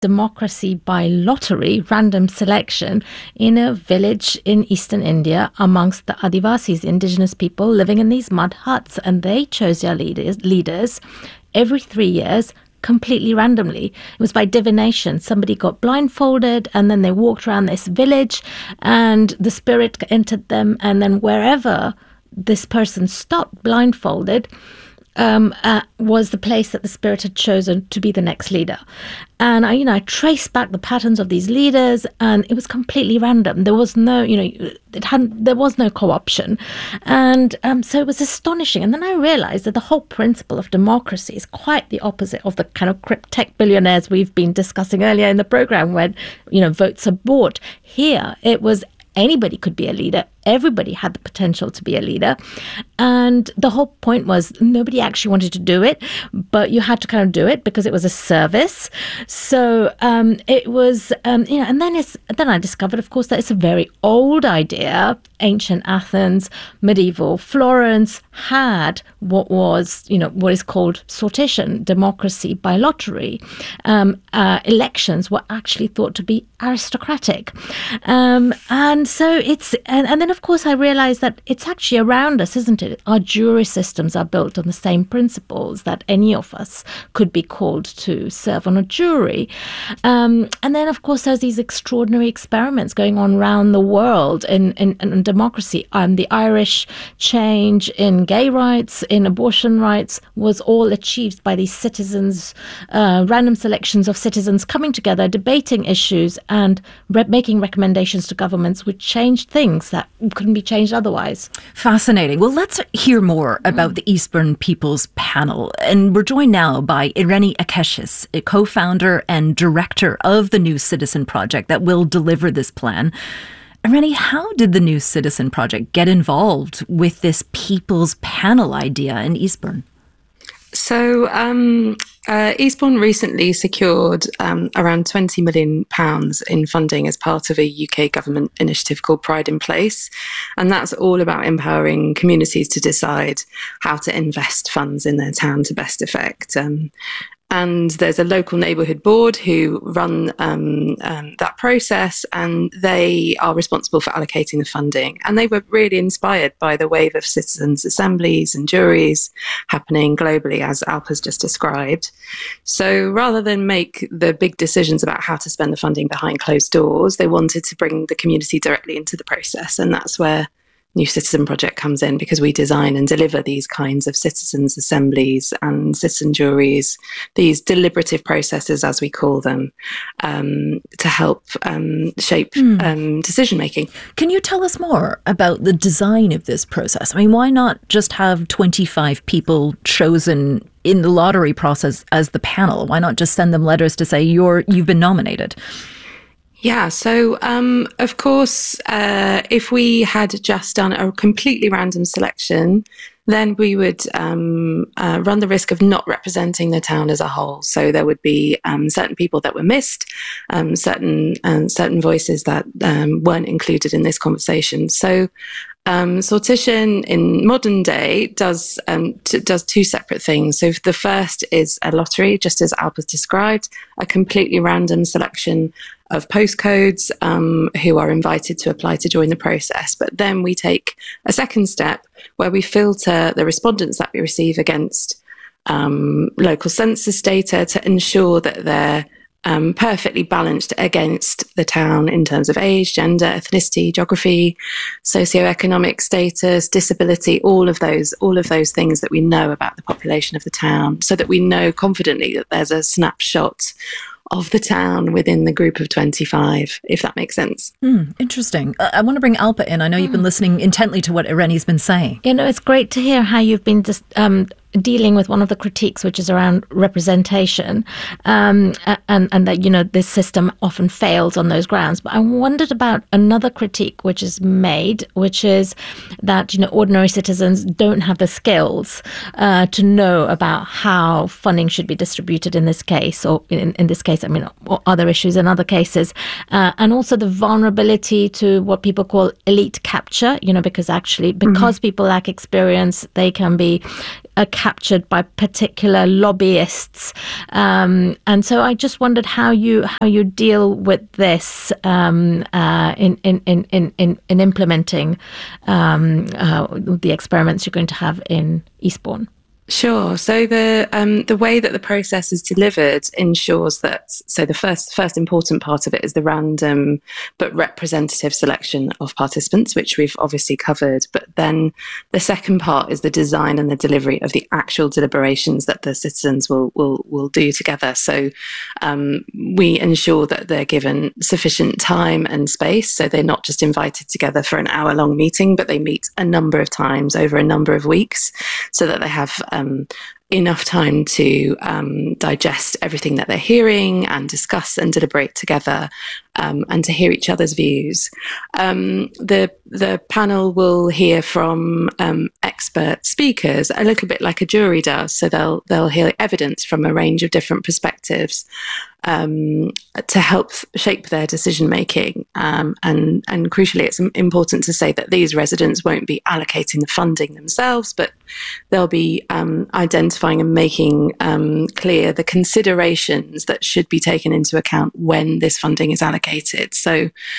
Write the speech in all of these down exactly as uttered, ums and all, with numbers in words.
democracy by lottery, random selection, in a village in eastern India amongst the Adivasis, indigenous people living in these mud huts. And they chose their leaders, leaders every three years, completely randomly. It was by divination. Somebody got blindfolded and then they walked around this village and the spirit entered them. And then wherever this person stopped blindfolded, Um, uh, was the place that the spirit had chosen to be the next leader. And I, you know, I traced back the patterns of these leaders, and it was completely random. There was no, you know, it hadn't, there was no co-option, and um, so it was astonishing. And then I realised that the whole principle of democracy is quite the opposite of the kind of cryptech billionaires we've been discussing earlier in the programme, when, you know, votes are bought. Here, it was anybody could be a leader. Everybody had the potential to be a leader. And the whole point was nobody actually wanted to do it, but you had to kind of do it because it was a service. So um, it was, um, you know, and then it's, then I discovered, of course, that it's a very old idea. Ancient Athens, medieval Florence had what was, you know, what is called sortition, democracy by lottery. Um, uh, elections were actually thought to be aristocratic. Um, and so it's, and, and then of course I realized that it's actually around us, isn't it? Our jury systems are built on the same principles, that any of us could be called to serve on a jury. Um, and then of course there's these extraordinary experiments going on around the world in, in, in democracy. Um, the Irish change in gay rights, in abortion rights, was all achieved by these citizens, uh, random selections of citizens coming together, debating issues and re- making recommendations to governments which changed things that couldn't be changed otherwise. Fascinating. Well, let's hear more about mm. the Eastbourne People's Panel. And we're joined now by Irene Akeshis, a co-founder and director of the New Citizen Project that will deliver this plan. Irene, how did the New Citizen Project get involved with this People's Panel idea in Eastbourne? So um, uh, Eastbourne recently secured um, around twenty million pounds in funding as part of a U K government initiative called Pride in Place. And that's all about empowering communities to decide how to invest funds in their town to best effect. Um, And there's a local neighbourhood board who run um, um, that process, and they are responsible for allocating the funding. And they were really inspired by the wave of citizens' assemblies and juries happening globally, as Alp has just described. So rather than make the big decisions about how to spend the funding behind closed doors, they wanted to bring the community directly into the process. And that's where New Citizen Project comes in, because we design and deliver these kinds of citizens' assemblies and citizen juries, these deliberative processes, as we call them, um, to help um, shape mm. um, decision making. Can you tell us more about the design of this process? I mean, why not just have twenty-five people chosen in the lottery process as the panel? Why not just send them letters to say you're you've been nominated? Yeah, so um, of course, uh, if we had just done a completely random selection, then we would um, uh, run the risk of not representing the town as a whole. So there would be um, certain people that were missed, um, certain um, certain voices that um, weren't included in this conversation. So Um, sortition in modern day does um, t- does two separate things. So the first is a lottery, just as Alp has described, a completely random selection of postcodes um, who are invited to apply to join the process. But then we take a second step where we filter the respondents that we receive against um, local census data to ensure that they're Um, perfectly balanced against the town in terms of age, gender, ethnicity, geography, socioeconomic status, disability, all of those, all of those things that we know about the population of the town, so that we know confidently that there's a snapshot of the town within the group of twenty-five, if that makes sense. Mm, interesting. Uh, I want to bring Alpa in. I know you've been listening intently to what Irene's been saying. You know, it's great to hear how you've been just um, dealing with one of the critiques, which is around representation, um, and, and that, you know, this system often fails on those grounds. But I wondered about another critique which is made, which is that, you know, ordinary citizens don't have the skills uh, to know about how funding should be distributed in this case, or in, in this case, I mean, or other issues in other cases, uh, and also the vulnerability to what people call elite capture, you know, because actually, because mm-hmm. people lack experience, they can be are captured by particular lobbyists. Um, and so I just wondered how you how you deal with this um, uh, in, in, in, in, in implementing um, uh, the experiments you're going to have in Eastbourne. Sure. So the um, the way that the process is delivered ensures that, so the first first important part of it is the random but representative selection of participants, which we've obviously covered. But then the second part is the design and the delivery of the actual deliberations that the citizens will will, will do together. So um, we ensure that they're given sufficient time and space. So they're not just invited together for an hour long meeting, but they meet a number of times over a number of weeks so that they have Um, enough time to um, digest everything that they're hearing and discuss and deliberate together um, and to hear each other's views. Um, the the panel will hear from um, expert speakers, a little bit like a jury does. So they'll they'll hear evidence from a range of different perspectives um, to help shape their decision making. Um, and and crucially, it's important to say that these residents won't be allocating the funding themselves, but they'll be um, identifying and making um, clear the considerations that should be taken into account when this funding is allocated. So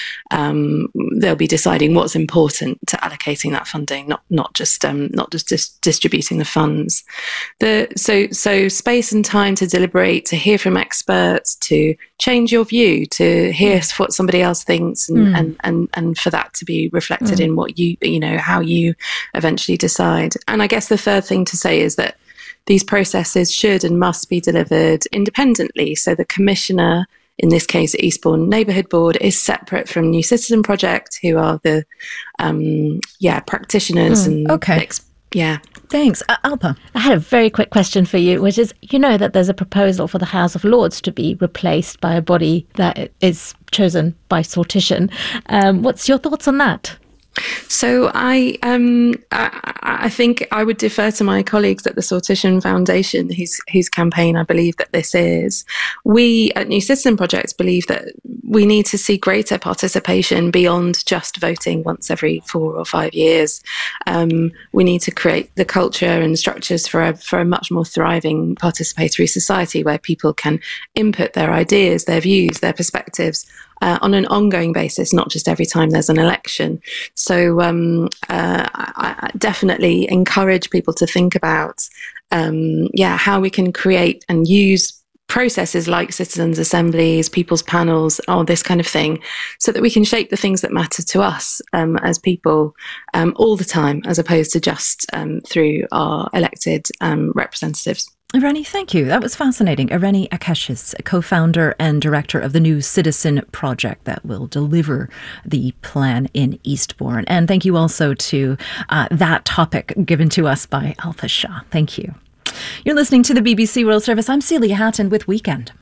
um, they'll be deciding what's important to allocating that funding, not not just um, not just dis- distributing the funds. The so so space and time to deliberate, to hear from experts, to change your view, to hear mm. what somebody else thinks, and, mm. and and and for that to be reflected mm. in what you you know how you eventually decide. And I guess the third thing to say is that these processes should and must be delivered independently. So the commissioner, in this case, Eastbourne Neighbourhood Board, is separate from New Citizen Project, who are the um, yeah practitioners mm, and okay. ex- yeah. Thanks. Uh, Alpa. I had a very quick question for you, which is, you know that there's a proposal for the House of Lords to be replaced by a body that is chosen by sortition. Um, what's your thoughts on that? So I, um, I, I think I would defer to my colleagues at the Sortition Foundation, whose whose campaign I believe that this is. We at New Citizen Project believe that we need to see greater participation beyond just voting once every four or five years. Um, we need to create the culture and structures for a, for a much more thriving participatory society where people can input their ideas, their views, their perspectives Uh, on an ongoing basis, not just every time there's an election. So um, uh, I, I definitely encourage people to think about, um, yeah, how we can create and use processes like citizens' assemblies, people's panels, all this kind of thing, so that we can shape the things that matter to us um, as people um, all the time, as opposed to just um, through our elected um, representatives. Ireni, thank you. That was fascinating. Ireni Akeshis, co-founder and director of the New Citizen Project that will deliver the plan in Eastbourne. And thank you also to uh, that topic given to us by Alpa Shah. Thank you. You're listening to the B B C World Service. I'm Celia Hatton with Weekend.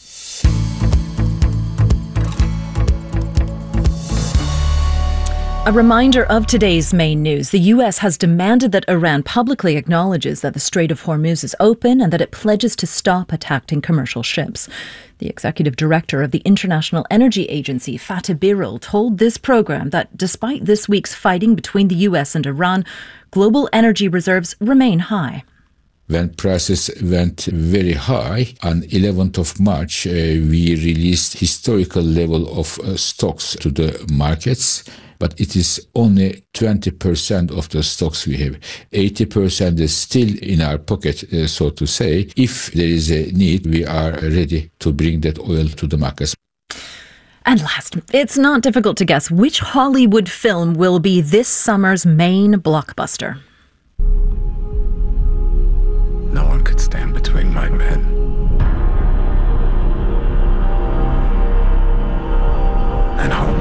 A reminder of today's main news. The U S has demanded that Iran publicly acknowledges that the Strait of Hormuz is open and that it pledges to stop attacking commercial ships. The executive director of the International Energy Agency, Fatih Birol, told this program that despite this week's fighting between the U S and Iran, global energy reserves remain high. When prices went very high, on eleventh of March, uh, we released historical level of uh, stocks to the markets. But it is only twenty percent of the stocks we have. eighty percent is still in our pocket, uh, so to say. If there is a need, we are ready to bring that oil to the markets. And last, it's not difficult to guess which Hollywood film will be this summer's main blockbuster. No one could stand between my men and home.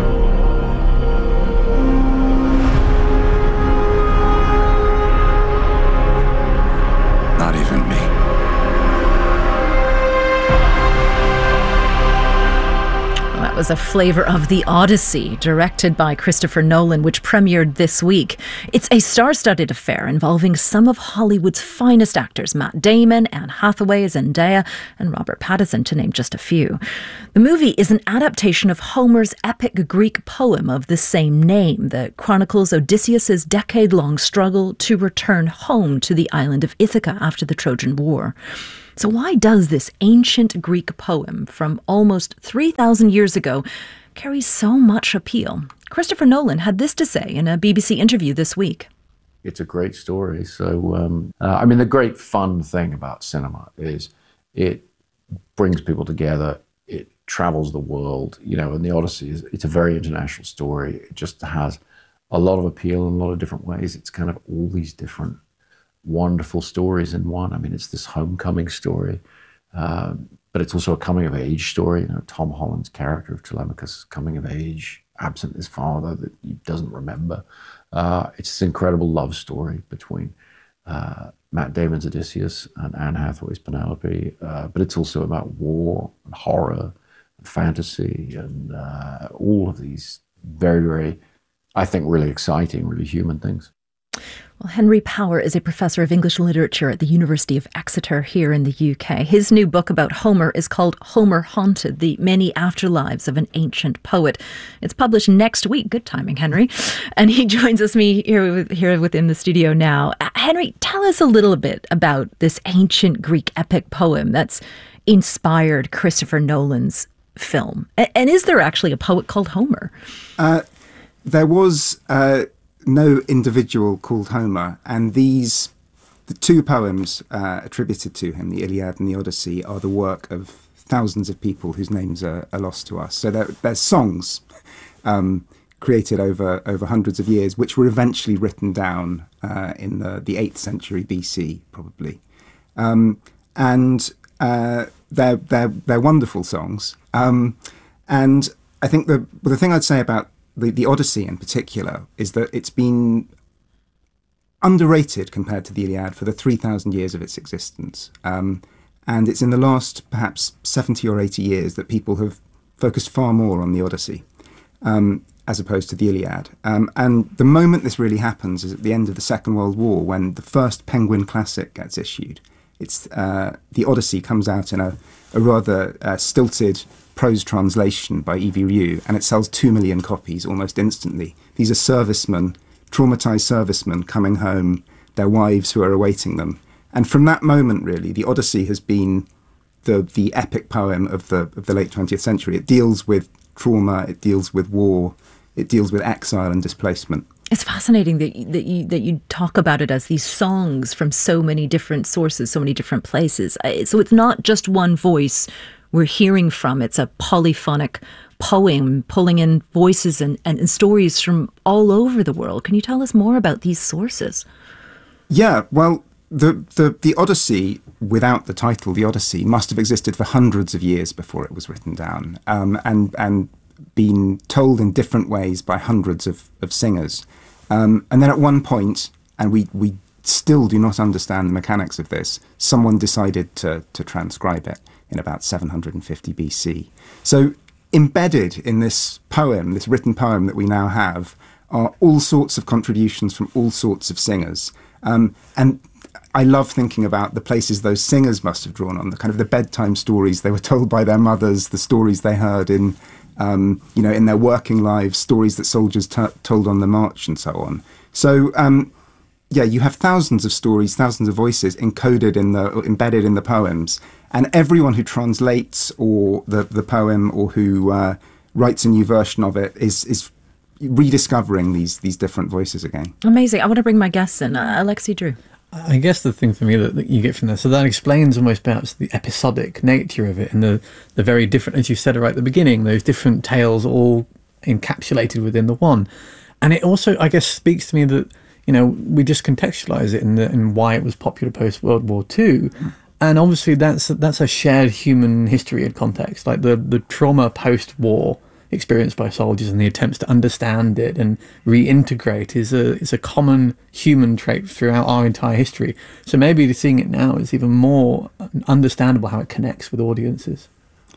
Not even me. Well, that was a flavor of The Odyssey, directed by Christopher Nolan, which premiered this week. It's a star-studded affair involving some of Hollywood's finest actors, Matt Damon, Anne Hathaway, Zendaya, and Robert Pattinson, to name just a few. The movie is an adaptation of Homer's epic Greek poem of the same name that chronicles Odysseus' decade-long struggle to return home to the island of Ithaca after the Trojan War. So why does this ancient Greek poem from almost three thousand years ago carry so much appeal? Christopher Nolan had this to say in a B B C interview this week. It's a great story. So, um, uh, I mean, the great fun thing about cinema is it brings people together. It travels the world, you know, and The Odyssey is, it's a very international story. It just has a lot of appeal in a lot of different ways. It's kind of all these different wonderful stories in one. I mean, it's this homecoming story, um, but it's also a coming of age story. You know, Tom Holland's character of Telemachus coming of age, absent his father that he doesn't remember. Uh, it's this incredible love story between uh, Matt Damon's Odysseus and Anne Hathaway's Penelope, uh, but it's also about war and horror and fantasy and uh, all of these very, very, I think, really exciting, really human things. Well, Henry Power is a professor of English literature at the University of Exeter here in the U K. His new book about Homer is called Homer Haunted, The Many Afterlives of an Ancient Poet. It's published next week. Good timing, Henry. And he joins us me here, here within the studio now. Uh, Henry, tell us a little bit about this ancient Greek epic poem that's inspired Christopher Nolan's film. A- and is there actually a poet called Homer? Uh, there was... Uh no individual called Homer, and these, the two poems uh, attributed to him, the Iliad and the Odyssey, are the work of thousands of people whose names are, are lost to us. So they're, they're songs um, created over over hundreds of years, which were eventually written down uh, in the, the eighth century B C, probably. Um, and uh, they're, they're, they're wonderful songs. Um, and I think the, the thing I'd say about The, the Odyssey in particular is that it's been underrated compared to the Iliad for the three thousand years of its existence. Um, and it's in the last perhaps seventy or eighty years that people have focused far more on the Odyssey um, as opposed to the Iliad. Um, and the moment this really happens is at the end of the Second World War, when the first Penguin Classic gets issued. It's uh, the Odyssey comes out in a, a rather uh, stilted prose translation by Evie Rieu, and it sells two million copies almost instantly. These are servicemen, traumatized servicemen coming home, their wives who are awaiting them. And from that moment, really, the Odyssey has been the the epic poem of the of the late twentieth century. It deals with trauma, it deals with war, it deals with exile and displacement. It's fascinating that that you that you talk about it as these songs from so many different sources, so many different places. So it's not just one voice we're hearing from. It's a polyphonic poem pulling in voices and, and, and stories from all over the world. Can you tell us more about these sources? Yeah, well, the, the, the Odyssey, without the title, the Odyssey, must have existed for hundreds of years before it was written down, um, and, and been told in different ways by hundreds of, of singers. Um, and then at one point, and we, we still do not understand the mechanics of this, someone decided to, to transcribe it in about seven hundred fifty B C. So embedded in this poem, this written poem that we now have, are all sorts of contributions from all sorts of singers. Um, and I love thinking about the places those singers must have drawn on, the kind of the bedtime stories they were told by their mothers, the stories they heard in, um, you know, in their working lives, stories that soldiers t- told on the march and so on. So, um, yeah, you have thousands of stories, thousands of voices encoded in the, or embedded in the poems. And everyone who translates or the, the poem or who uh, writes a new version of it is is rediscovering these these different voices again. Amazing. I want to bring my guests in. Uh, Alexi Drew. I guess the thing for me that, that you get from there, so that explains almost perhaps the episodic nature of it and the, the very different, as you said right at the beginning, those different tales all encapsulated within the one. And it also, I guess, speaks to me that, you know, we just contextualize it in, the, in why it was popular post-World War Two. And obviously that's that's a shared human history and context, like the, the trauma post-war experienced by soldiers and the attempts to understand it and reintegrate is a is a common human trait throughout our entire history. So maybe seeing it now is even more understandable how it connects with audiences.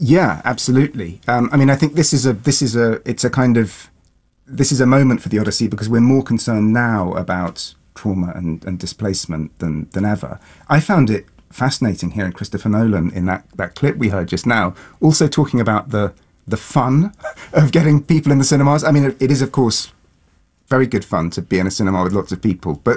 Yeah, absolutely. Um, I mean, I think this is a this is a it's a kind of this is a moment for the Odyssey because we're more concerned now about trauma and, and displacement than than ever. I found it fascinating hearing Christopher Nolan in that, that clip we heard just now, also talking about the the fun of getting people in the cinemas. I mean, it, it is, of course, very good fun to be in a cinema with lots of people. But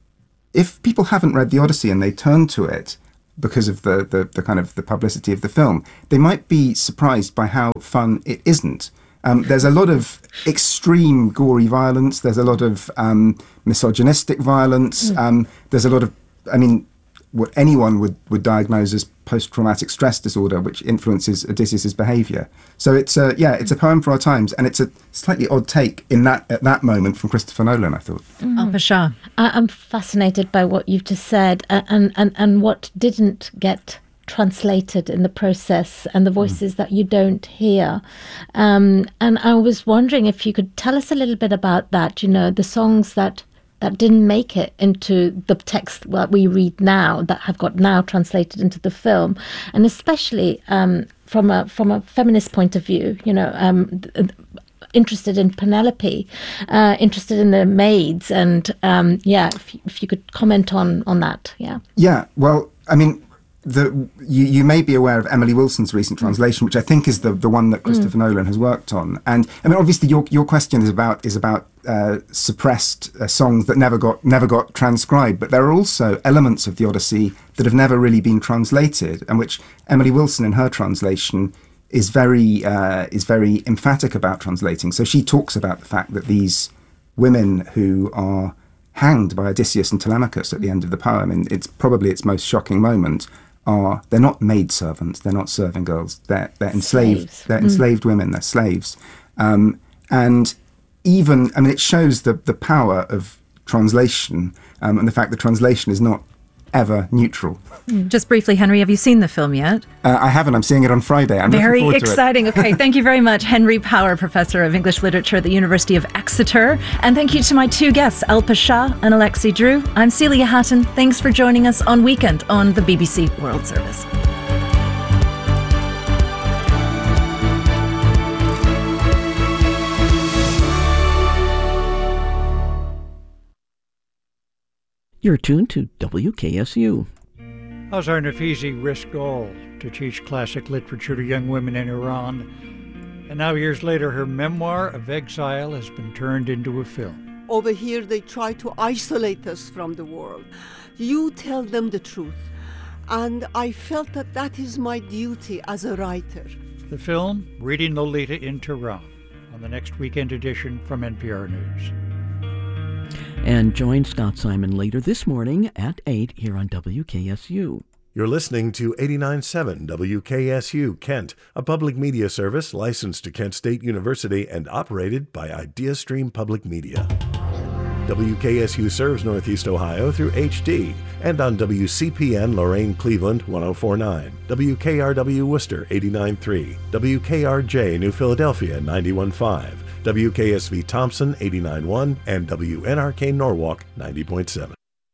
if people haven't read The Odyssey and they turn to it because of the, the, the kind of the publicity of the film, they might be surprised by how fun it isn't. Um, there's a lot of extreme gory violence. There's a lot of um, misogynistic violence. Mm. Um, there's a lot of, I mean, what anyone would, would diagnose as post-traumatic stress disorder, which influences Odysseus's behaviour. So it's a, yeah, it's a poem for our times, and it's a slightly odd take in that at that moment from Christopher Nolan, I thought. Mm. Alper Shah. I'm fascinated by what you've just said, and, and, and what didn't get translated in the process, and the voices mm. that you don't hear. Um, and I was wondering if you could tell us a little bit about that, you know, the songs that that didn't make it into the text that we read now, that have got now translated into the film, and especially um, from a from a feminist point of view, you know, um, interested in Penelope, uh, interested in the maids, and um, yeah, if, if you could comment on on that, yeah. Yeah, well, I mean, the you, you may be aware of Emily Wilson's recent translation, which I think is the, the one that Christopher mm. Nolan has worked on. And I mean, obviously, your your question is about is about uh, suppressed uh, songs that never got never got transcribed. But there are also elements of the Odyssey that have never really been translated, and which Emily Wilson, in her translation, is very uh, is very emphatic about translating. So she talks about the fact that these women who are hanged by Odysseus and Telemachus at the end of the poem, and it's probably its most shocking moment, are they're not maidservants, they're not serving girls, they're they're enslaved, slaves. they're mm. enslaved women, they're slaves, um, and even I mean it shows the the power of translation um, and the fact that translation is not ever neutral. Just briefly, Henry, have you seen the film yet? Uh, I haven't. I'm seeing it on Friday. I'm very looking forward exciting. To it. Okay, thank you very much, Henry Power, Professor of English Literature at the University of Exeter, and thank you to my two guests, Alper Shah and Alexi Drew. I'm Celia Hatton. Thanks for joining us on Weekend on the B B C World Service. You're tuned to W K S U. Azhar Nafizi risked all to teach classic literature to young women in Iran. And now, years later, her memoir of exile has been turned into a film. Over here, they try to isolate us from the world. You tell them the truth. And I felt that that is my duty as a writer. The film, Reading Lolita in Tehran, on the next weekend edition from N P R News. And join Scott Simon later this morning at eight here on W K S U. You're listening to eighty-nine point seven W K S U Kent, a public media service licensed to Kent State University and operated by IdeaStream Public Media. W K S U serves Northeast Ohio through H D and on W C P N Lorain Cleveland one oh four point nine, W K R W Worcester eighty-nine point three, W K R J New Philadelphia ninety-one point five, W K S V Thompson eighty-nine point one, and W N R K Norwalk ninety point seven.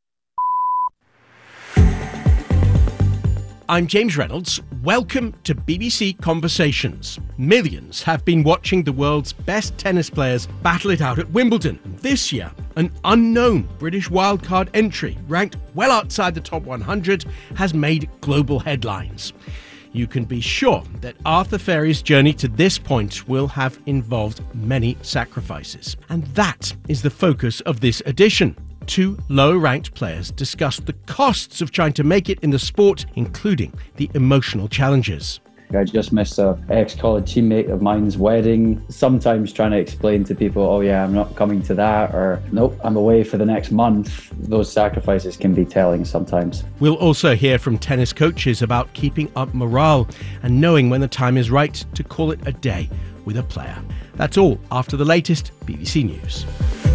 I'm James Reynolds. Welcome to B B C Conversations. Millions have been watching the world's best tennis players battle it out at Wimbledon. This year, an unknown British wildcard entry, ranked well outside the top one hundred, has made global headlines. You can be sure that Arthur Feri's journey to this point will have involved many sacrifices. And that is the focus of this edition. Two low-ranked players discuss the costs of trying to make it in the sport, including the emotional challenges. I just missed an ex-college teammate of mine's wedding. Sometimes trying to explain to people, oh yeah, I'm not coming to that, or nope, I'm away for the next month. Those sacrifices can be telling sometimes. We'll also hear from tennis coaches about keeping up morale and knowing when the time is right to call it a day with a player. That's all after the latest B B C News.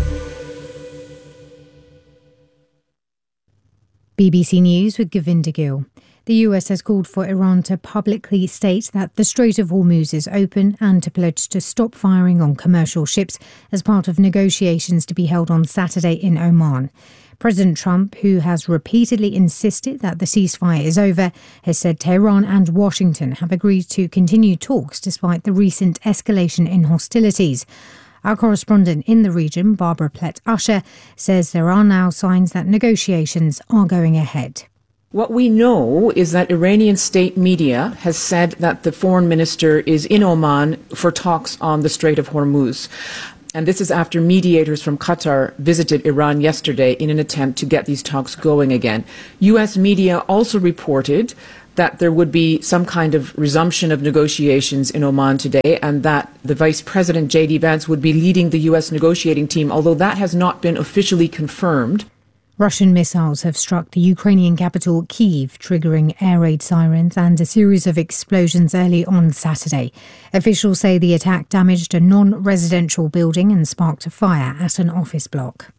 B B C News with Govinda Gill. The U S has called for Iran to publicly state that the Strait of Hormuz is open and to pledge to stop firing on commercial ships as part of negotiations to be held on Saturday in Oman. President Trump, who has repeatedly insisted that the ceasefire is over, has said Tehran and Washington have agreed to continue talks despite the recent escalation in hostilities. Our correspondent in the region, Barbara Plett-Usher, says there are now signs that negotiations are going ahead. What we know is that Iranian state media has said that the foreign minister is in Oman for talks on the Strait of Hormuz. And this is after mediators from Qatar visited Iran yesterday in an attempt to get these talks going again. U S media also reported that there would be some kind of resumption of negotiations in Oman today, and that the Vice President J D Vance would be leading the U S negotiating team, although that has not been officially confirmed. Russian missiles have struck the Ukrainian capital Kyiv, triggering air raid sirens and a series of explosions early on Saturday. Officials say the attack damaged a non-residential building and sparked a fire at an office block.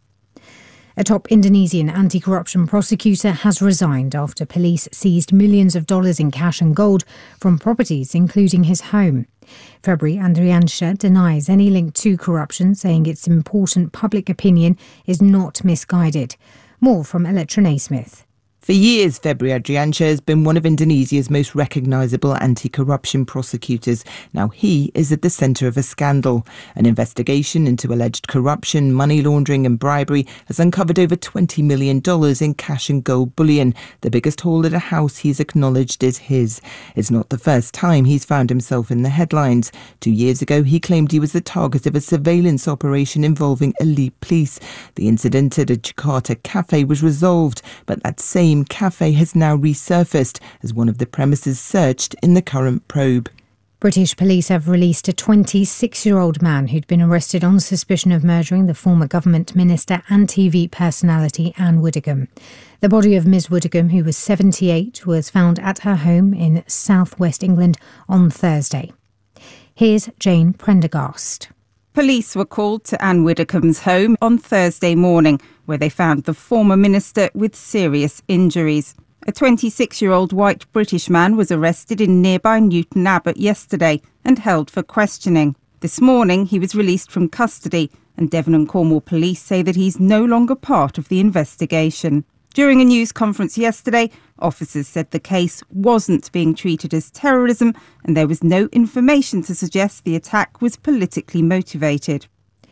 A top Indonesian anti-corruption prosecutor has resigned after police seized millions of dollars in cash and gold from properties, including his home. Febri Andriansyah denies any link to corruption, saying its important public opinion is not misguided. More from Electra Naismith. For years, Febri Andriansyah has been one of Indonesia's most recognisable anti-corruption prosecutors. Now he is at the centre of a scandal. An investigation into alleged corruption, money laundering and bribery has uncovered over twenty million dollars in cash and gold bullion, the biggest haul at a house he's acknowledged is his. It's not the first time he's found himself in the headlines. Two years ago, he claimed he was the target of a surveillance operation involving elite police. The incident at a Jakarta cafe was resolved, but that same cafe has now resurfaced as one of the premises searched in the current probe. British police have released a twenty-six-year-old man who'd been arrested on suspicion of murdering the former government minister and T V personality Anne Widdecombe. The body of Miz Widdecombe, who was seventy-eight, was found at her home in southwest England on Thursday. Here's Jane Prendergast. Police were called to Anne Widdecombe's home on Thursday morning, where they found the former minister with serious injuries. A twenty-six-year-old white British man was arrested in nearby Newton Abbot yesterday and held for questioning. This morning, he was released from custody, and Devon and Cornwall police say that he's no longer part of the investigation. During a news conference yesterday, officers said the case wasn't being treated as terrorism and there was no information to suggest the attack was politically motivated.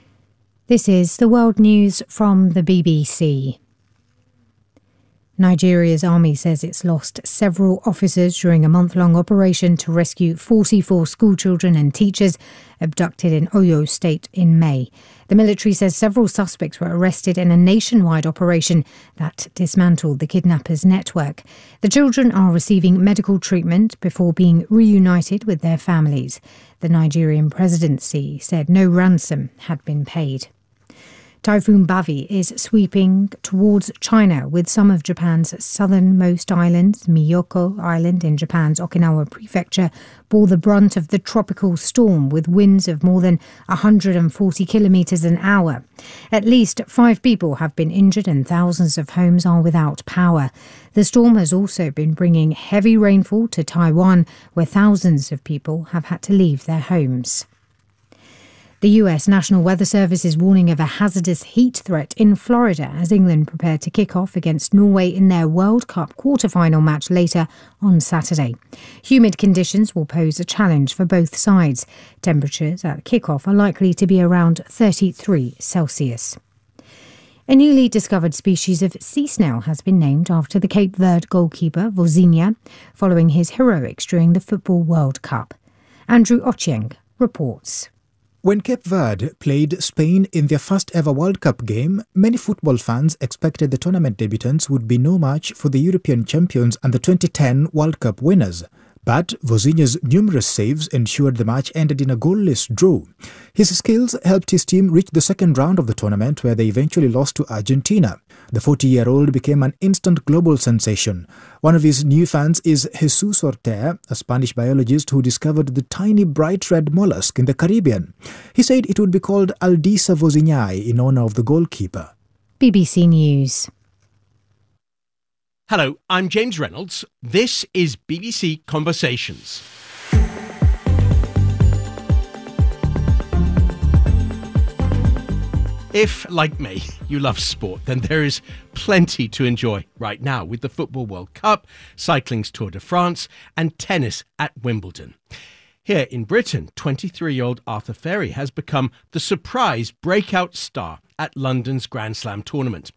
This is the World News from the B B C. Nigeria's army says it's lost several officers during a month-long operation to rescue forty-four schoolchildren and teachers abducted in Oyo State in May. The military says several suspects were arrested in a nationwide operation that dismantled the kidnappers' network. The children are receiving medical treatment before being reunited with their families. The Nigerian presidency said no ransom had been paid. Typhoon Bavi is sweeping towards China, with some of Japan's southernmost islands, Miyako Island in Japan's Okinawa prefecture, bore the brunt of the tropical storm with winds of more than one hundred forty kilometres an hour. At least five people have been injured and thousands of homes are without power. The storm has also been bringing heavy rainfall to Taiwan, where thousands of people have had to leave their homes. The U S National Weather Service is warning of a hazardous heat threat in Florida as England prepare to kick off against Norway in their World Cup quarter-final match later on Saturday. Humid conditions will pose a challenge for both sides. Temperatures at kick-off are likely to be around thirty-three Celsius. A newly discovered species of sea snail has been named after the Cape Verde goalkeeper Vozinha, following his heroics during the Football World Cup. Andrew Ochieng reports. When Cape Verde played Spain in their first ever World Cup game, many football fans expected the tournament debutants would be no match for the European champions and the twenty ten World Cup winners. But Vozinha's numerous saves ensured the match ended in a goalless draw. His skills helped his team reach the second round of the tournament, where they eventually lost to Argentina. The forty-year-old became an instant global sensation. One of his new fans is Jesus Ortega, a Spanish biologist who discovered the tiny bright red mollusk in the Caribbean. He said it would be called Aldisa vozinhae in honour of the goalkeeper. B B C News. Hello, I'm James Reynolds. This is B B C Conversations. If, like me, you love sport, then there is plenty to enjoy right now with the Football World Cup, cycling's Tour de France, and tennis at Wimbledon. Here in Britain, twenty-three-year-old Arthur Ferry has become the surprise breakout star at London's Grand Slam tournament.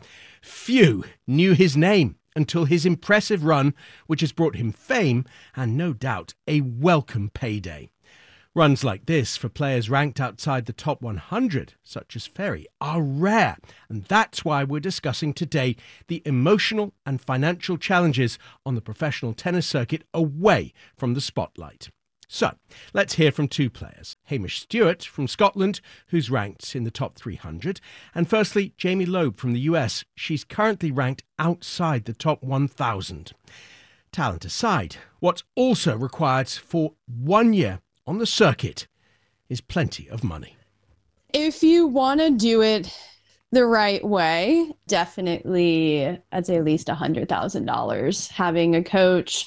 Few knew his name until his impressive run, which has brought him fame and no doubt a welcome payday. Runs like this for players ranked outside the top one hundred, such as Ferry, are rare, and that's why we're discussing today the emotional and financial challenges on the professional tennis circuit away from the spotlight. So, let's hear from two players. Hamish Stewart from Scotland, who's ranked in the top three hundred, and firstly, Jamie Loeb from the U S. She's currently ranked outside the top one thousand. Talent aside, what's also required for one year on the circuit is plenty of money. If you want to do it the right way, definitely, I'd say at least one hundred thousand dollars. Having a coach,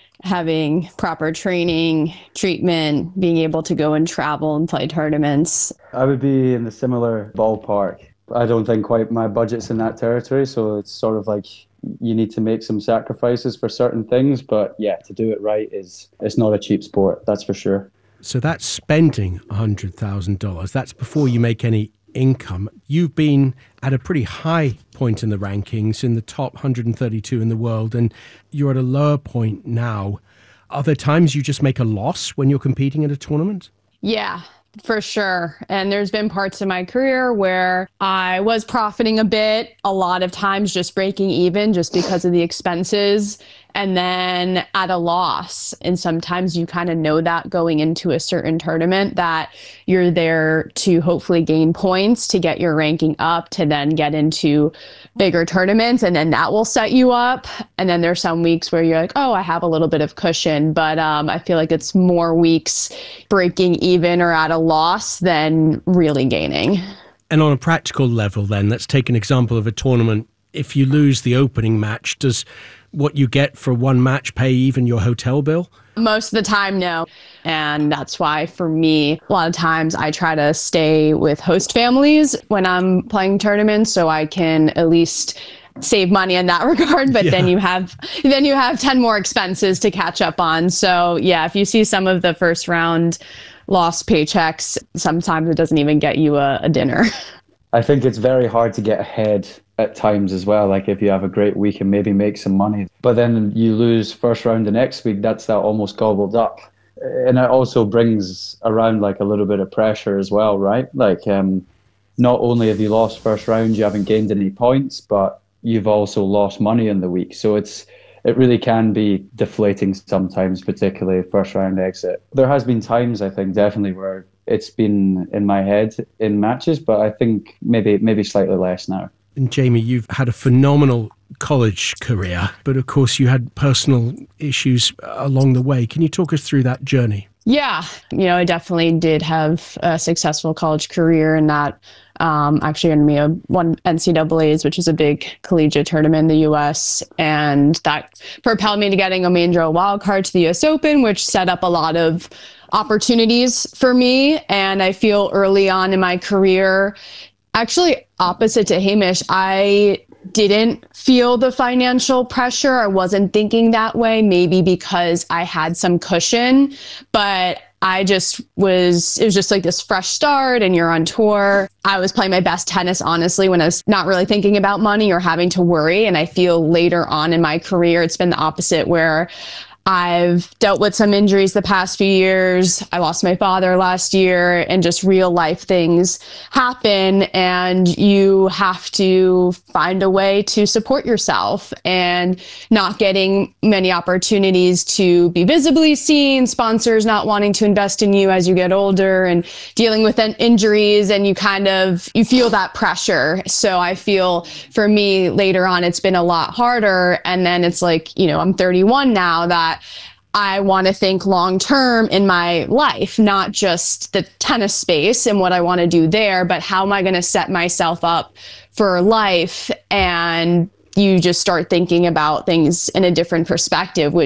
having proper training, treatment, being able to go and travel and play tournaments. I would be in the similar ballpark. I don't think quite my budget's in that territory, so it's sort of like you need to make some sacrifices for certain things, but yeah, to do it right is it's not a cheap sport, that's for sure. So that's spending one hundred thousand dollars. That's before you make any income. You've been at a pretty high point in the rankings, in the top one hundred thirty-two in the world, and you're at a lower point now. Are there times you just make a loss when you're competing at a tournament? Yeah, for sure. And there's been parts of my career where I was profiting a bit, a lot of times just breaking even just because of the expenses, and then at a loss. And sometimes you kind of know that going into a certain tournament that you're there to hopefully gain points to get your ranking up to then get into bigger tournaments, and then that will set you up. And then there's some weeks where you're like, oh, I have a little bit of cushion, but um, I feel like it's more weeks breaking even or at a loss than really gaining. And on a practical level then, let's take an example of a tournament. If you lose the opening match, does what you get for one match pay even your hotel bill? Most of the time, no. And that's why for me, a lot of times I try to stay with host families when I'm playing tournaments so I can at least save money in that regard. But yeah. then you have then you have ten more expenses to catch up on. So yeah, if you see some of the first round lost paychecks, sometimes it doesn't even get you a, a dinner. I think it's very hard to get ahead at times as well. Like if you have a great week and maybe make some money, but then you lose first round the next week, that's that almost gobbled up. And it also brings around like a little bit of pressure as well, right? Like um, not only have you lost first round, you haven't gained any points, but you've also lost money in the week. So it's it really can be deflating sometimes, particularly first round exit. There has been times, I think, definitely where it's been in my head in matches, but I think maybe maybe slightly less now. And Jamie, you've had a phenomenal college career, but of course you had personal issues along the way. Can you talk us through that journey? Yeah, you know, I definitely did have a successful college career, and that um, actually earned me a one N C double A's, which is a big collegiate tournament in the U S, and that propelled me to getting a main draw wild card to the U S Open, which set up a lot of opportunities for me. And I feel early on in my career, actually opposite to Hamish, I didn't feel the financial pressure. I wasn't thinking that way, maybe because I had some cushion, but I just was, it was just like this fresh start and you're on tour. I was playing my best tennis, honestly, when I was not really thinking about money or having to worry. And I feel later on in my career, it's been the opposite, where I've dealt with some injuries the past few years. I lost my father last year, and just real life things happen, and you have to find a way to support yourself, and not getting many opportunities to be visibly seen, sponsors not wanting to invest in you as you get older, and dealing with injuries, and you kind of, you feel that pressure. So I feel for me later on, it's been a lot harder. And then it's like, you know, I'm thirty-one now, that I want to think long term in my life, not just the tennis space and what I want to do there, but how am I going to set myself up for life? And you just start thinking about things in a different perspective, which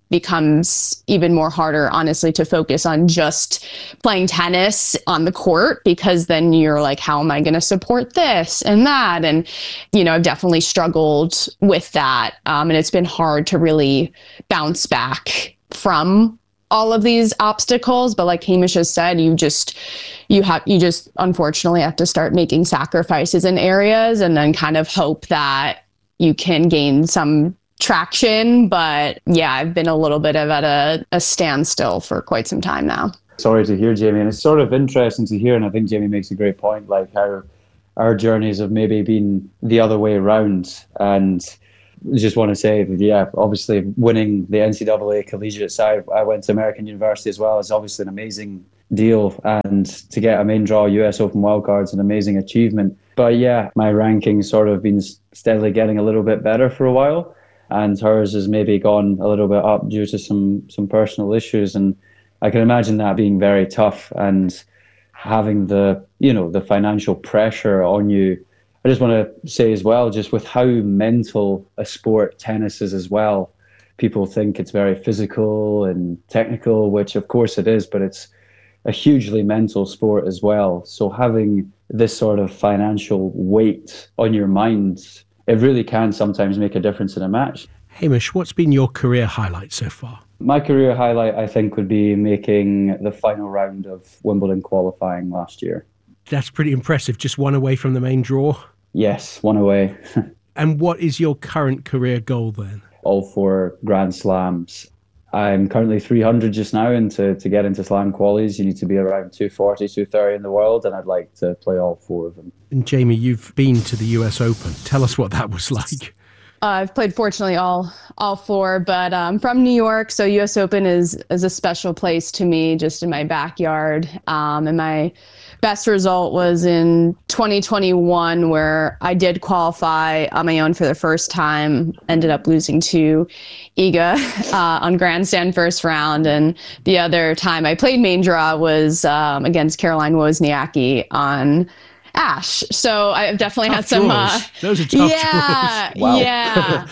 becomes even more harder, honestly, to focus on just playing tennis on the court, because then you're like, how am I going to support this and that? And, you know, I've definitely struggled with that. Um, and it's been hard to really bounce back from all of these obstacles. But like Hamish has said, you just, you have, you just unfortunately have to start making sacrifices in areas and then kind of hope that you can gain some traction. But yeah, I've been a little bit of at a, a standstill for quite some time now. Sorry to hear, Jamie. And it's sort of interesting to hear. And I think Jamie makes a great point, like how our journeys have maybe been the other way around. And I just want to say that, yeah, obviously winning the N C double A collegiate side, I went to American University as well. It's obviously an amazing deal. And to get a main draw U S Open wildcard is an amazing achievement. But yeah, my ranking's sort of been steadily getting a little bit better for a while. And hers has maybe gone a little bit up due to some some personal issues. And I can imagine that being very tough and having the, you know, the financial pressure on you. I just want to say as well, just with how mental a sport tennis is as well, people think it's very physical and technical, which of course it is, but it's a hugely mental sport as well. So having this sort of financial weight on your mind, it really can sometimes make a difference in a match. Hamish, what's been your career highlight so far? My career highlight, I think, would be making the final round of Wimbledon qualifying last year. That's pretty impressive. Just one away from the main draw? Yes, one away. And what is your current career goal then? All four Grand Slams. I'm currently three hundred just now, and to, to get into slam qualies, you need to be around two forty, two thirty in the world, and I'd like to play all four of them. And Jamie, you've been to the U S Open. Tell us what that was like. Uh, I've played, fortunately, all all four, but I'm um, from New York, so U S Open is is a special place to me, just in my backyard. Um, and my best result was in twenty twenty-one, where I did qualify on my own for the first time, ended up losing to Iga uh, on grandstand first round. And the other time I played main draw was um, against Caroline Wozniacki on Ash. So I've definitely tough had some uh, those are tough yeah draws. Wow. Yeah.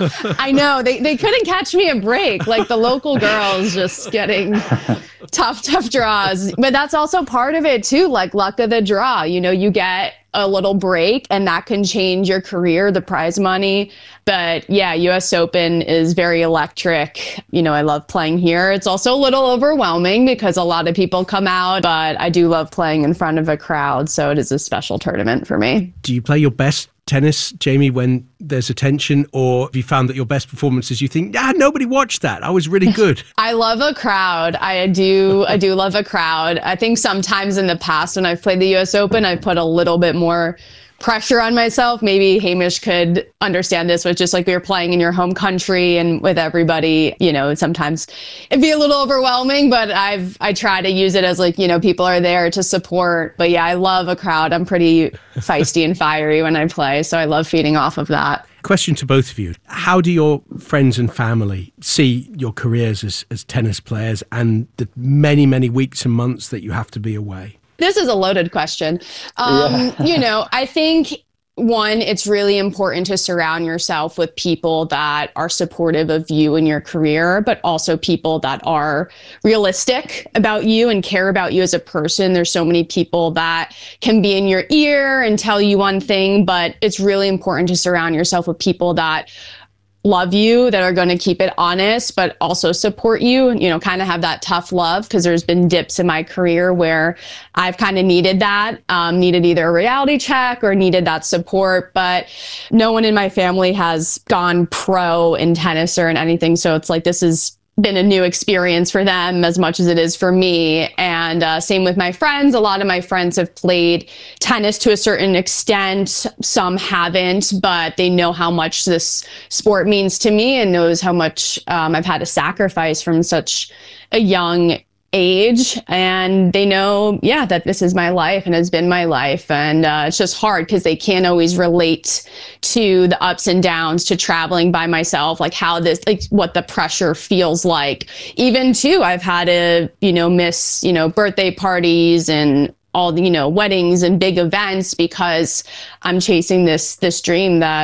I know they, they couldn't catch me a break, like the local girls just getting tough tough draws. But that's also part of it too, like luck of the draw. You know, you get a little break and that can change your career, the prize money. But yeah, U S Open is very electric. You know, I love playing here. It's also a little overwhelming because a lot of people come out, but I do love playing in front of a crowd. So it is a special tournament for me. Do you play your best tennis, Jamie, when there's attention, or have you found that your best performances, you think, ah, nobody watched that, I was really good? I love a crowd. I do I do love a crowd. I think sometimes in the past when I've played the U S Open, I've put a little bit more pressure on myself. Maybe Hamish could understand this, with just like we were playing in your home country and with everybody, you know, sometimes it'd be a little overwhelming, but I've, I try to use it as like, you know, people are there to support. But yeah, I love a crowd. I'm pretty feisty and fiery when I play. So I love feeding off of that. Question to both of you. How do your friends and family see your careers as, as tennis players and the many, many weeks and months that you have to be away? This is a loaded question. Um, yeah. You know, I think, one, it's really important to surround yourself with people that are supportive of you and your career, but also people that are realistic about you and care about you as a person. There's so many people that can be in your ear and tell you one thing, but it's really important to surround yourself with people that love you, that are going to keep it honest, but also support you, you know, kind of have that tough love, because there's been dips in my career where I've kind of needed that, um, needed either a reality check or needed that support. But no one in my family has gone pro in tennis or in anything. So it's like, this is been a new experience for them as much as it is for me. And uh, same with my friends. A lot of my friends have played tennis to a certain extent. Some haven't, but they know how much this sport means to me and knows how much um, I've had to sacrifice from such a young age. And they know, yeah, that this is my life and has been my life. And uh, it's just hard because they can't always relate to the ups and downs, to traveling by myself, like how this, like what the pressure feels like. Even too, I've had to, you know, miss, you know, birthday parties and all the, you know, weddings and big events because I'm chasing this, this dream that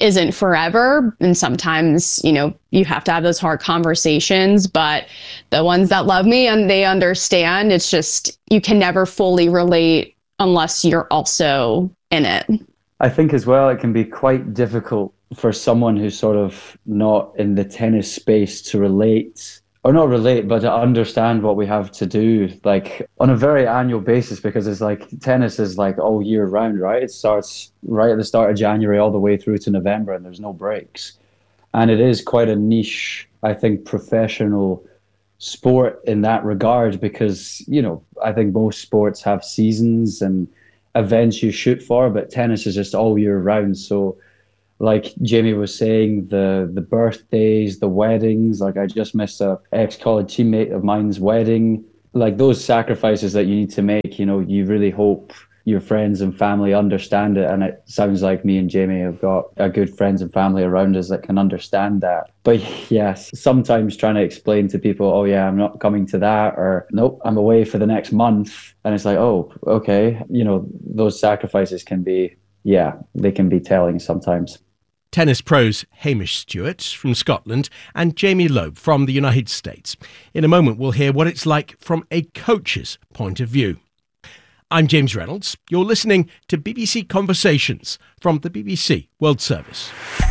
isn't forever. And sometimes, you know, you have to have those hard conversations, but the ones that love me and they understand, it's just, you can never fully relate unless you're also in it. I think as well, it can be quite difficult for someone who's sort of not in the tennis space to relate, or not relate, but to understand what we have to do, like on a very annual basis, because it's like tennis is like all year round, right? It starts right at the start of January all the way through to November, and there's no breaks. And it is quite a niche, I think, professional sport in that regard, because, you know, I think most sports have seasons and events you shoot for, but tennis is just all year round. So like Jamie was saying, the the birthdays, the weddings, like I just missed a ex-college teammate of mine's wedding. Like those sacrifices that you need to make, you know, you really hope your friends and family understand it. And it sounds like me and Jamie have got a good friends and family around us that can understand that. But yes, sometimes trying to explain to people, oh yeah, I'm not coming to that, or nope, I'm away for the next month. And it's like, oh, okay. You know, those sacrifices can be, yeah, they can be telling sometimes. Tennis pros Hamish Stewart from Scotland and Jamie Loeb from the United States. In a moment, we'll hear what it's like from a coach's point of view. I'm James Reynolds. You're listening to B B C Conversations from the B B C World Service.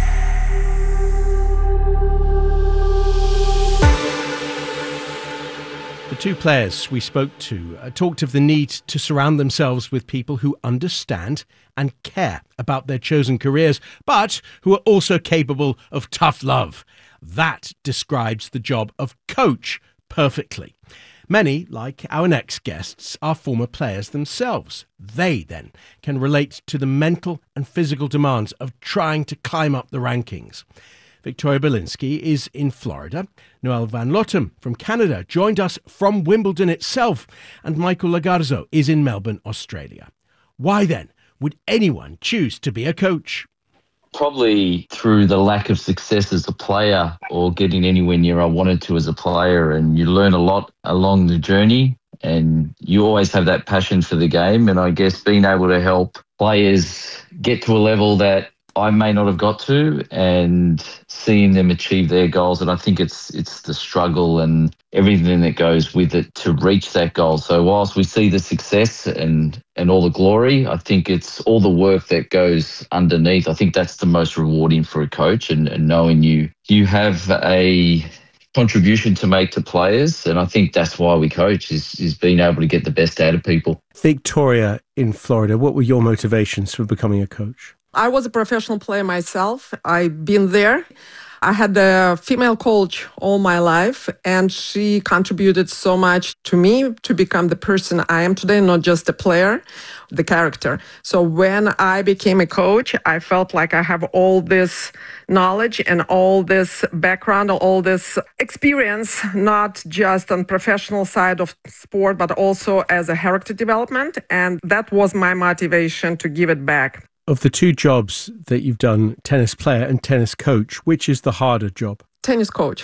The two players we spoke to uh, talked of the need to surround themselves with people who understand and care about their chosen careers, but who are also capable of tough love. That describes the job of coach perfectly. Many, like our next guests, are former players themselves. They, then, can relate to the mental and physical demands of trying to climb up the rankings. Victoria Belinsky is in Florida. Noelle Van Lottem from Canada joined us from Wimbledon itself. And Michael Lagarzo is in Melbourne, Australia. Why, then, would anyone choose to be a coach? Probably through the lack of success as a player or getting anywhere near I wanted to as a player. And you learn a lot along the journey and you always have that passion for the game. And I guess being able to help players get to a level that I may not have got to and seeing them achieve their goals. And I think it's it's the struggle and everything that goes with it to reach that goal. So whilst we see the success and, and all the glory, I think it's all the work that goes underneath. I think that's the most rewarding for a coach, and, and knowing you you have a contribution to make to players. And I think that's why we coach, is, is being able to get the best out of people. Victoria in Florida, what were your motivations for becoming a coach? I was a professional player myself. I've been there. I had a female coach all my life, and she contributed so much to me to become the person I am today, not just the player, the character. So when I became a coach, I felt like I have all this knowledge and all this background, all this experience, not just on professional side of sport, but also as a character development. And that was my motivation to give it back. Of the two jobs that you've done, tennis player and tennis coach, which is the harder job? Tennis coach.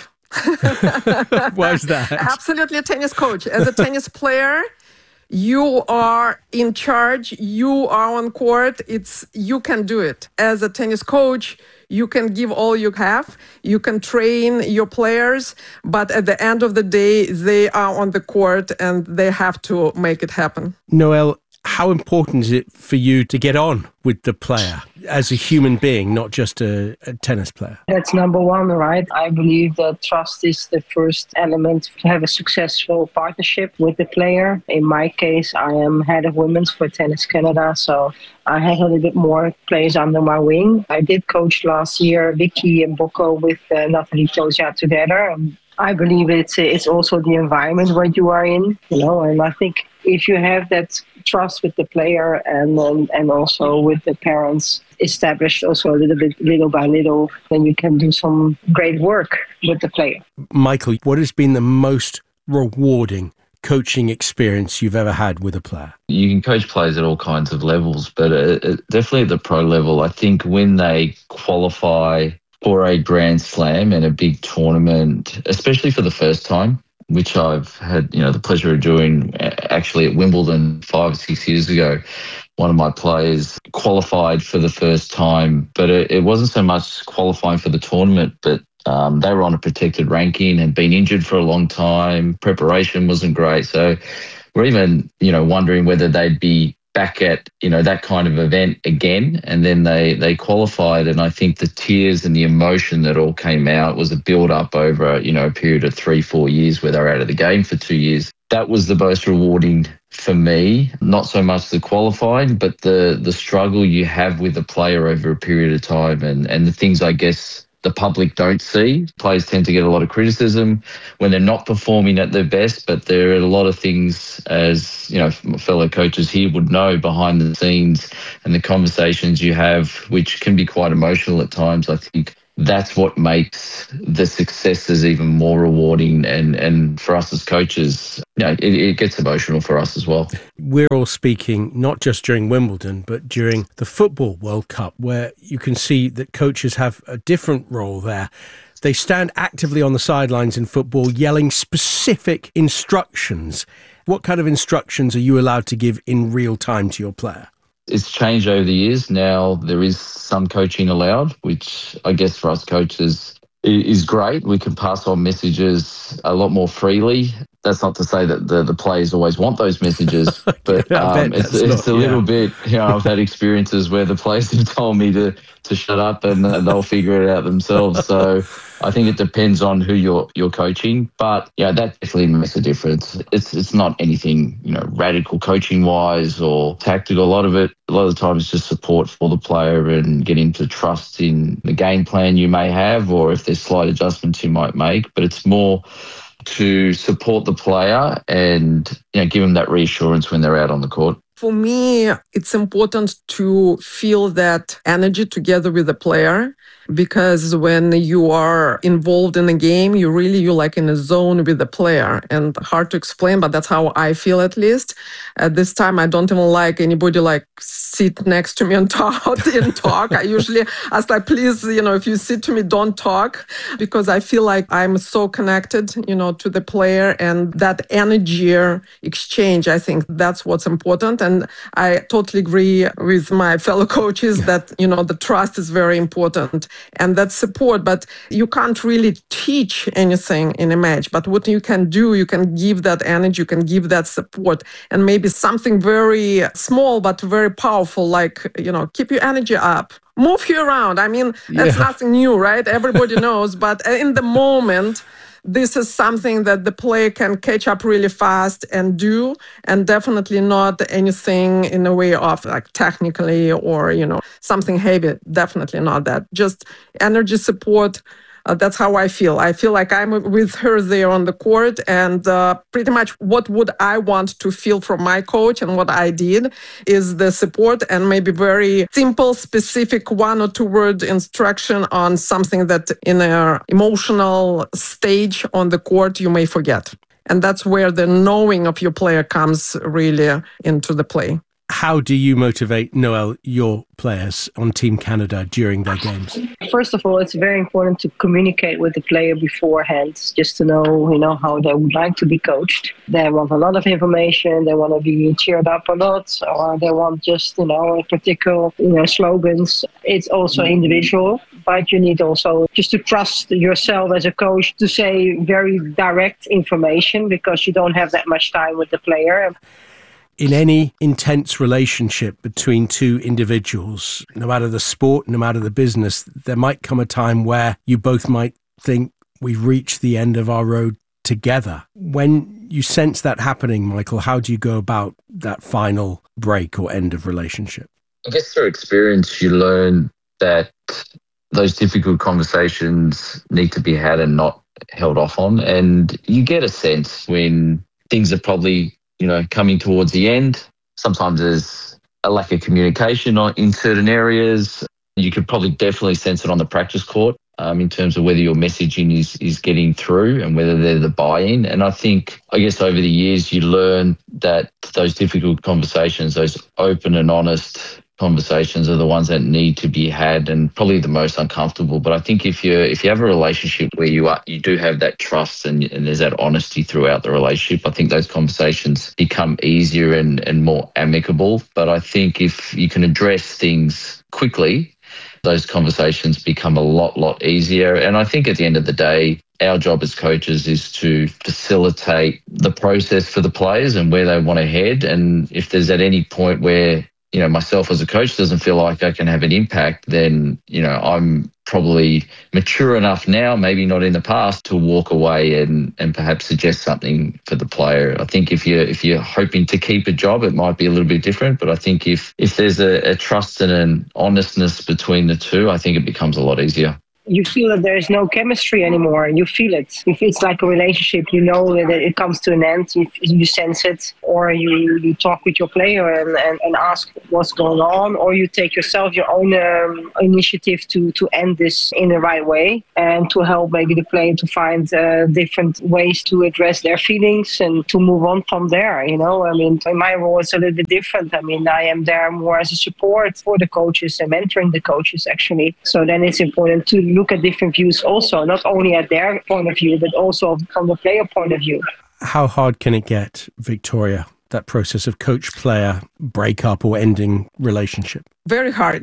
Why is that? Absolutely a tennis coach. As a tennis player, you are in charge, you are on court, it's you can do it. As a tennis coach, you can give all you have, you can train your players, but at the end of the day, they are on the court and they have to make it happen. Noelle, how important is it for you to get on with the player as a human being, not just a, a tennis player? That's number one, right? I believe that trust is the first element to have a successful partnership with the player. In my case, I am head of women's for Tennis Canada, so I have a little bit more players under my wing. I did coach last year Vicky and Bocco with uh, Natalie Tosia together. I believe it's it's also the environment where you are in, you know, and I think if you have that trust with the player and and, and also with the parents established also a little bit, little by little, then you can do some great work with the player. Michael, what has been the most rewarding coaching experience you've ever had with a player? You can coach players at all kinds of levels, but uh, definitely at the pro level. I think when they qualify for a Grand Slam and a big tournament, especially for the first time, which I've had, you know, the pleasure of doing actually at Wimbledon five or six years ago. one of my players qualified for the first time, but it, it wasn't so much qualifying for the tournament, but um, they were on a protected ranking and been injured for a long time. Preparation wasn't great. So we're even, you know, wondering whether they'd be back at, you know, that kind of event again. And then they, they qualified. And I think the tears and the emotion that all came out was a build up over, you know, a period of three, four years where they were out of the game for two years. That was the most rewarding for me, not so much the qualifying, but the the struggle you have with a player over a period of time and, and the things I guess the public don't see. Players tend to get a lot of criticism when they're not performing at their best, but there are a lot of things, as you know, fellow coaches here would know, behind the scenes and the conversations you have, which can be quite emotional at times. I think that's what makes the successes even more rewarding. And, and for us as coaches, you know, it, it gets emotional for us as well. We're all speaking not just during Wimbledon, but during the Football World Cup, where you can see that coaches have a different role there. They stand actively on the sidelines in football, yelling specific instructions. What kind of instructions are you allowed to give in real time to your player? It's changed over the years. Now there is some coaching allowed, which I guess for us coaches is great. We can pass on messages a lot more freely. That's not to say that the, the players always want those messages, but um, it's, it's not, a little yeah. bit, you know, I've had experiences where the players have told me to, to shut up and they'll figure it out themselves. So I think it depends on who you're you're coaching, but yeah, that definitely makes a difference. It's it's not anything, you know, radical coaching wise or tactical. A lot of it, a lot of the time, it's just support for the player and getting to trust in the game plan you may have, or if there's slight adjustments you might make. But it's more to support the player and, you know, give them that reassurance when they're out on the court. For me, it's important to feel that energy together with the player, because when you are involved in a game, you really, you're like in a zone with the player, and hard to explain, but that's how I feel at least. At this time, I don't even like anybody like sit next to me and talk. and talk. I usually ask like, please, you know, if you sit to me, don't talk, because I feel like I'm so connected, you know, to the player, and that energy exchange, I think that's what's important. And I totally agree with my fellow coaches that, you know, the trust is very important. And that support, but you can't really teach anything in a match. But what you can do, you can give that energy, you can give that support, and maybe something very small but very powerful, like, you know, keep your energy up. Move you around. I mean, that's yeah. nothing new, right? Everybody knows. But in the moment, this is something that the player can catch up really fast and do, and definitely not anything in a way of like technically or, you know, something heavy. Definitely not that. Just energy support. Uh, that's how I feel. I feel like I'm with her there on the court, and uh, pretty much what would I want to feel from my coach, and what I did is the support and maybe very simple, specific one or two word instruction on something that in an emotional stage on the court you may forget. And that's where the knowing of your player comes really into the play. How do you motivate, Noelle, your players on Team Canada during their games? First of all, it's very important to communicate with the player beforehand, just to know, you know, how they would like to be coached. They want a lot of information, they want to be cheered up a lot, or they want just, you know, particular, you know, slogans. It's also individual, but you need also just to trust yourself as a coach to say very direct information, because you don't have that much time with the player. In any intense relationship between two individuals, no matter the sport, no matter the business, there might come a time where you both might think we've reached the end of our road together. When you sense that happening, Michael, how do you go about that final break or end of relationship? I guess through experience, you learn that those difficult conversations need to be had and not held off on. And you get a sense when things are probably, you know, coming towards the end. Sometimes there's a lack of communication in certain areas. You could probably definitely sense it on the practice court um, in terms of whether your messaging is, is getting through and whether they're the buy-in. And I think, I guess over the years, you learn that those difficult conversations, those open and honest conversations are the ones that need to be had and probably the most uncomfortable. But I think if you if you have a relationship where you are you do have that trust and, and there's that honesty throughout the relationship, I think those conversations become easier and, and more amicable. But I think if you can address things quickly, those conversations become a lot, lot easier. And I think at the end of the day, our job as coaches is to facilitate the process for the players and where they want to head. And if there's at any point where, you know, myself as a coach doesn't feel like I can have an impact, then, you know, I'm probably mature enough now, maybe not in the past, to walk away and, and perhaps suggest something for the player. I think if you're, if you're hoping to keep a job, it might be a little bit different. But I think if, if there's a, a trust and an honestness between the two, I think it becomes a lot easier. You feel that there is no chemistry anymore, and you feel it. If it's like a relationship, you know that it comes to an end, you, you sense it, or you, you talk with your player and, and, and ask what's going on, or you take yourself your own um, initiative to, to end this in the right way and to help maybe the player to find uh, different ways to address their feelings and to move on from there, you know. I mean, in my role, it's a little bit different. I mean, I am there more as a support for the coaches and mentoring the coaches, actually. So then it's important to look at different views also, not only at their point of view, but also from the player point of view. How hard can it get, Victoria, that process of coach-player breakup or ending relationship? Very hard.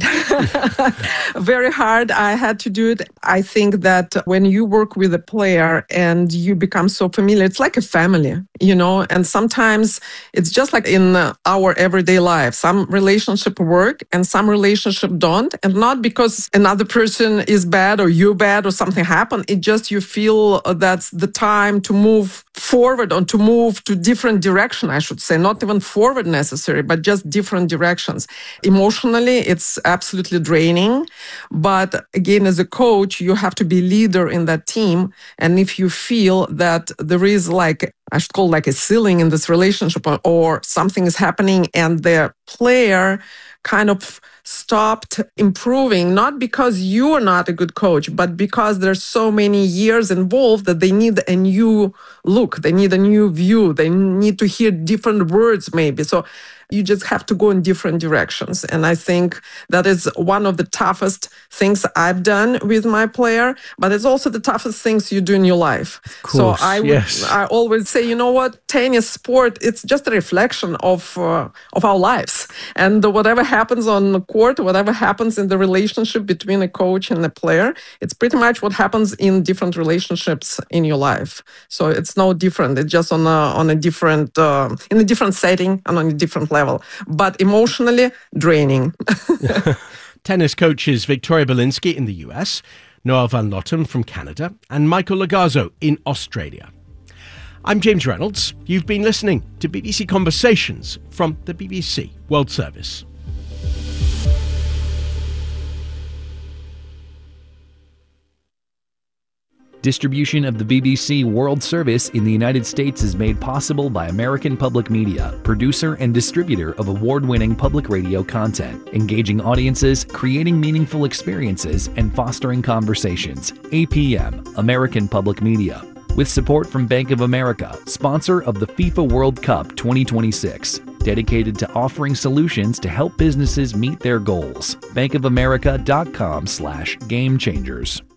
Very hard. I had to do it. I think that when you work with a player and you become so familiar, it's like a family, you know, and sometimes it's just like in our everyday life. Some relationship work and some relationship don't. And not because another person is bad or you're bad or something happened. It just you feel that's the time to move forward or to move to different direction, I should say. Not even forward necessary, but just different directions. Emotionally, it's absolutely draining. But again, as a coach, you have to be leader in that team. And if you feel that there is like, I should call like a ceiling in this relationship or, or something is happening and the player kind of stopped improving, not because you are not a good coach, but because there's so many years involved that they need a new look, they need a new view, they need to hear different words maybe. So you just have to go in different directions. And I think that is one of the toughest things I've done with my player, but it's also the toughest things you do in your life. Of course, so I would, yes. I always say, you know what, tennis sport, it's just a reflection of uh, of our lives. And whatever happens on the court, whatever happens in the relationship between a coach and a player, it's pretty much what happens in different relationships in your life. So it's no different. It's just on a, on a different, uh, in a different setting and on a different level, but emotionally draining. Tennis coaches Victoria Belinsky in the U S, Noel van Lottem from Canada, and Michael Lagazzo in Australia. I'm James Reynolds. You've been listening to B B C Conversations from the B B C World Service. Distribution of the B B C World Service in the United States is made possible by American Public Media, producer and distributor of award-winning public radio content, engaging audiences, creating meaningful experiences, and fostering conversations. A P M, American Public Media. With support from Bank of America, sponsor of the FIFA World Cup twenty twenty-six. Dedicated to offering solutions to help businesses meet their goals. bankofamerica.com slash game changers.